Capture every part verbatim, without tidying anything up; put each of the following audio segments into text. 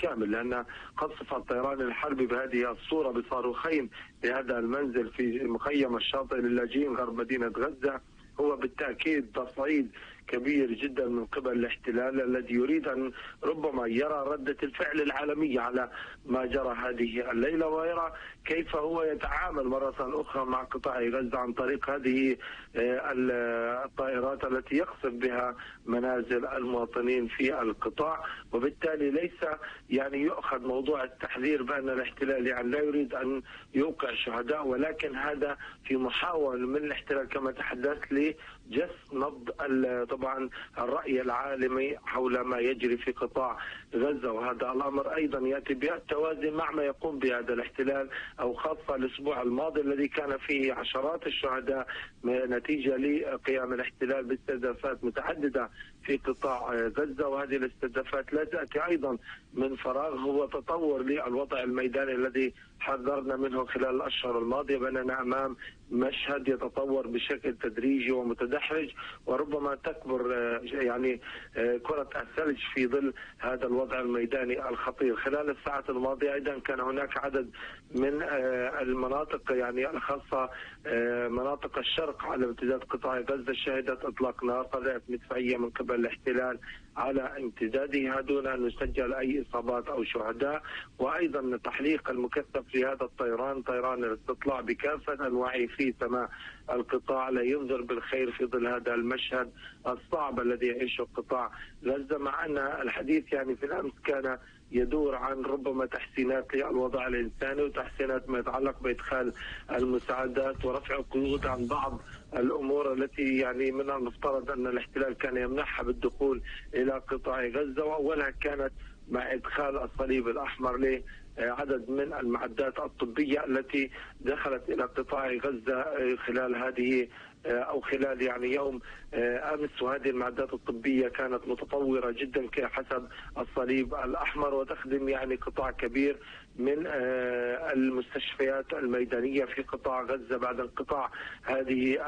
بالكامل، لأن قصف الطيران الحربي بهذه الصورة بصاروخين لهذا المنزل في مخيم الشاطئ للاجئين غرب مدينة غزة هو بالتأكيد تصعيد كبير جدا من قبل الاحتلال الذي يريد أن ربما يرى ردة الفعل العالمية على ما جرى هذه الليلة، ويرى كيف هو يتعامل مرة أخرى مع قطاع غزة عن طريق هذه الطائرات التي يقصف بها منازل المواطنين في القطاع. وبالتالي ليس يعني يؤخذ موضوع التحذير بأن الاحتلال يعني لا يريد أن يوقع شهداء، ولكن هذا في محاولة من الاحتلال كما تحدثت لجس نبض طبعا الرأي العالمي حول ما يجري في قطاع غزة. وهذا الأمر أيضا يأتي بالتوازي مع ما يقوم بهذا الاحتلال، أو خاصة الأسبوع الماضي الذي كان فيه عشرات الشهداء نتيجة لقيام الاحتلال باستهدافات متعددة في قطاع غزة. وهذه الاستهدافات لا تأتي أيضا من فراغ، هو تطور للوضع الميداني الذي حذرنا منه خلال الأشهر الماضية بأننا أمام مشهد يتطور بشكل تدريجي ومتدحرج، وربما تكبر يعني كرة الثلج في ظل هذا الوضع الميداني الخطير. خلال الساعات الماضية أيضا كان هناك عدد من المناطق يعني الخاصة مناطق الشرق على امتداد قطاع غزة شهدت إطلاق نار قذائف مدفعية من قبل الاحتلال على امتدادها دون أن يسجل أي إصابات أو شهداء. وأيضا تحليق المكثف لهذا الطيران، طيران الاستطلاع بكافة أنواعه في سماء القطاع، لا ينذر بالخير في ظل هذا المشهد الصعب الذي يعيشه قطاع غزة. مع أن الحديث يعني في الأمس كان يدور عن ربما تحسينات للوضع الإنساني وتحسينات ما يتعلق بإدخال المساعدات ورفع القيود عن بعض الأمور التي يعني من المفترض أن الاحتلال كان يمنحها بالدخول إلى قطاع غزة، وأولها كانت مع إدخال الصليب الأحمر له عدد من المعدات الطبية التي دخلت إلى قطاع غزة خلال هذه أو خلال يعني يوم أمس. وهذه المعدات الطبية كانت متطورة جدا كحسب الصليب الأحمر، وتخدم يعني قطاع كبير من المستشفيات الميدانية في قطاع غزة بعد انقطاع هذه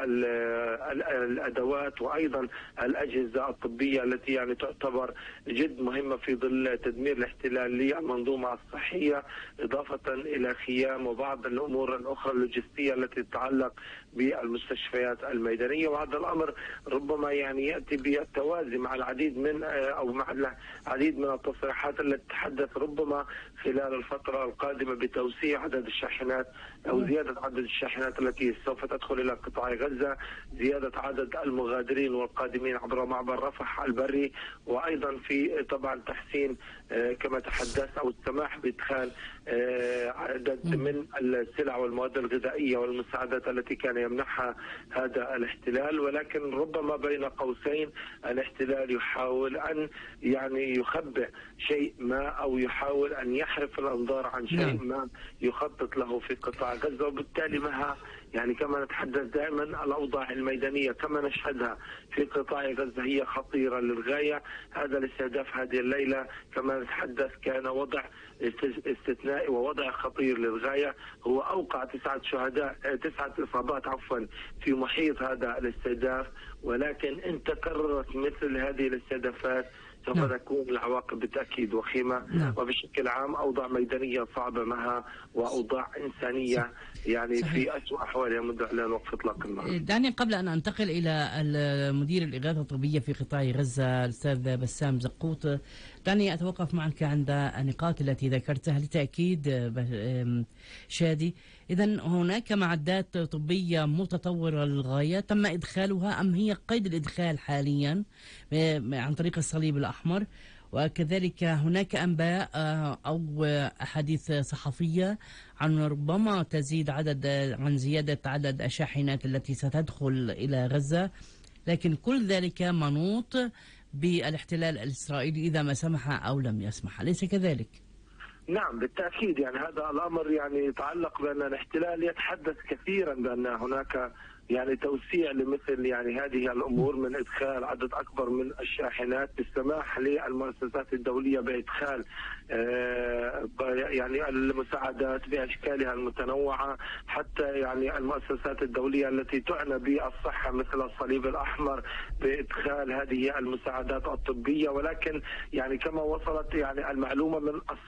الأدوات وأيضا الأجهزة الطبية التي يعني تعتبر جد مهمة في ظل تدمير الاحتلال للمنظومة الصحية، إضافة إلى خيام وبعض الأمور الأخرى اللوجستية التي تتعلق بالمستشفيات الميدانية. وهذا الأمر ربما يعني يأتي بالتوازي مع العديد من أو مع العديد من التصريحات التي تتحدث ربما خلال الفترة القادمة بتوسيع عدد الشاحنات أو زيادة عدد الشاحنات التي سوف تدخل إلى قطاع غزة، زيادة عدد المغادرين والقادمين عبر معبر رفح البري، وأيضا في طبعا تحسين كما تحدث أو السماح بإدخال عدد من السلع والمواد الغذائية والمساعدات التي كان يمنحها هذا الاحتلال. ولكن ربما بين قوسين الاحتلال يحاول أن يعني يخبئ شيء ما أو يحاول أن يحرف الأنظار عن شيء ما يخطط له في قطاع غزة. وبالتالي معها يعني كما نتحدث دائما الأوضاع الميدانية كما نشهدها في قطاع غزة هي خطيرة للغاية. هذا الاستهداف هذه الليلة كما نتحدث كان وضع استثنائي ووضع خطير للغاية، هو أوقع تسعة شهداء تسعة إصابات عفوا في محيط هذا الاستهداف. ولكن إن تكررت مثل هذه الاستهدافات سوف نعم. تكون العواقب بالتأكيد وخيمة نعم. وبشكل عام أوضاع ميدانية صعبة معها وأوضاع إنسانية صح. يعني صحيح. في أسوأ أحوالها منذ إعلان وقف إطلاق النار. دعني قبل أن أنتقل إلى المدير الإغاثة الطبية في قطاع غزة الأستاذ بسام زقوط، دعني أتوقف معك عند النقاط التي ذكرتها لتأكيد شادي. إذن هناك معدات طبية متطورة للغاية تم إدخالها أم هي قيد الإدخال حاليا عن طريق الصليب الأحمر؟ وكذلك هناك أنباء أو أحاديث صحفية عن ربما تزيد عدد عن زيادة عدد الشاحنات التي ستدخل إلى غزة، لكن كل ذلك منوط بالاحتلال الإسرائيلي إذا ما سمح أو لم يسمح، أليس كذلك؟ نعم بالتأكيد. يعني هذا الأمر يعني يتعلق بأن الاحتلال يتحدث كثيرا بأن هناك يعني توسيع لمثل يعني هذه الأمور من إدخال عدد أكبر من الشاحنات، بالسماح للمؤسسات الدولية بإدخال يعني المساعدات بأشكالها المتنوعة، حتى يعني المؤسسات الدولية التي تعنى بالصحة مثل الصليب الأحمر بإدخال هذه المساعدات الطبية. ولكن يعني كما وصلت يعني المعلومة من